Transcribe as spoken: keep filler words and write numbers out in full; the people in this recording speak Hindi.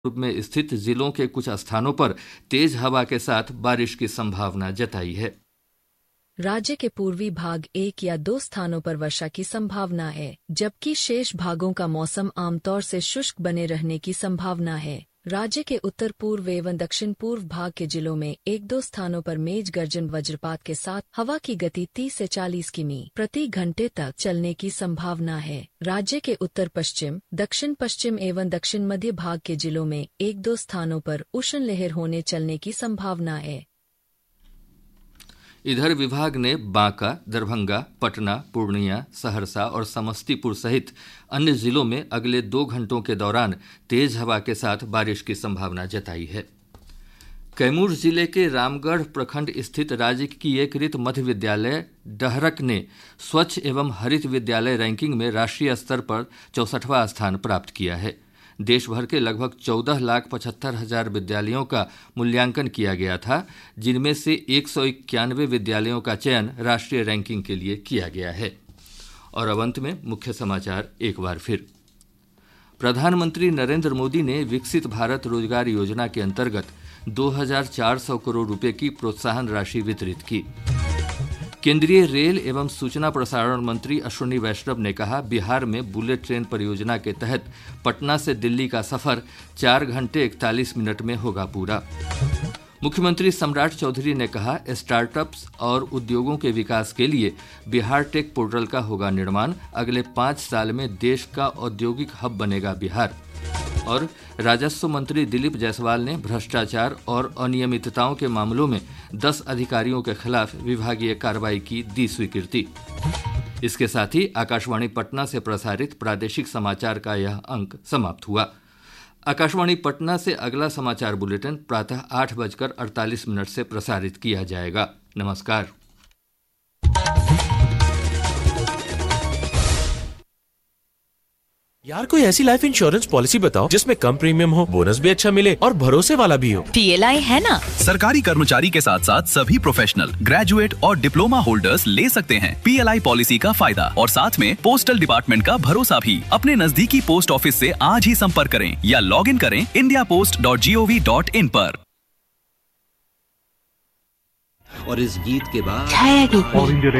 पूर्व में स्थित जिलों के कुछ स्थानों पर तेज हवा के साथ बारिश की संभावना जताई है। राज्य के पूर्वी भाग एक या दो स्थानों पर वर्षा की संभावना है, जबकि शेष भागों का मौसम आमतौर से शुष्क बने रहने की संभावना है। राज्य के उत्तर पूर्व एवं दक्षिण पूर्व भाग के जिलों में एक दो स्थानों पर मेघ गर्जन वज्रपात के साथ हवा की गति तीस से चालीस किमी प्रति घंटे तक चलने की संभावना है। राज्य के उत्तर पश्चिम, दक्षिण पश्चिम एवं दक्षिण मध्य भाग के जिलों में एक दो स्थानों पर उष्ण लहर होने चलने की संभावना है। इधर विभाग ने बांका, दरभंगा, पटना, पूर्णिया, सहरसा और समस्तीपुर सहित अन्य जिलों में अगले दो घंटों के दौरान तेज हवा के साथ बारिश की संभावना जताई है। कैमूर जिले के रामगढ़ प्रखंड स्थित राजकीयकृत मध्य विद्यालय डहरक ने स्वच्छ एवं हरित विद्यालय रैंकिंग में राष्ट्रीय स्तर पर चौसठवां स्थान प्राप्त किया है। देश भर के लगभग चौदह लाख पचहत्तर हजार विद्यालयों का मूल्यांकन किया गया था, जिनमें से एक सौ इक्यानवे विद्यालयों का चयन राष्ट्रीय रैंकिंग के लिए किया गया है। और अब अंत में मुख्य समाचार एक बार फिर। प्रधानमंत्री नरेंद्र मोदी ने विकसित भारत रोजगार योजना के अंतर्गत दो हजार चार सौ करोड़ रुपए की प्रोत्साहन राशि वितरित की। केंद्रीय रेल एवं सूचना प्रसारण मंत्री अश्विनी वैष्णव ने कहा, बिहार में बुलेट ट्रेन परियोजना के तहत पटना से दिल्ली का सफर चार घंटे इकतालीस मिनट में होगा पूरा। मुख्यमंत्री सम्राट चौधरी ने कहा, स्टार्टअप्स और उद्योगों के विकास के लिए बिहार टेक पोर्टल का होगा निर्माण। अगले पाँच साल में देश का औद्योगिक हब बनेगा बिहार। और राजस्व मंत्री दिलीप जायसवाल ने भ्रष्टाचार और अनियमितताओं के मामलों में दस अधिकारियों के खिलाफ विभागीय कार्रवाई की दी स्वीकृति। इसके साथ ही आकाशवाणी पटना से प्रसारित प्रादेशिक समाचार का यह अंक समाप्त हुआ। आकाशवाणी पटना से अगला समाचार बुलेटिन प्रातः आठ बजकर अड़तालीस मिनट से प्रसारित किया जाएगा। नमस्कार। यार कोई ऐसी लाइफ इंश्योरेंस पॉलिसी बताओ जिसमें कम प्रीमियम हो, बोनस भी अच्छा मिले और भरोसे वाला भी हो। पीएलआई है ना। सरकारी कर्मचारी के साथ साथ सभी प्रोफेशनल, ग्रेजुएट और डिप्लोमा होल्डर्स ले सकते हैं पीएलआई पॉलिसी का फायदा और साथ में पोस्टल डिपार्टमेंट का भरोसा भी। अपने नजदीकी पोस्ट ऑफिस से आज ही संपर्क करें या लॉग इन करें India post dot G O V dot in पर। और इस गीत के बाद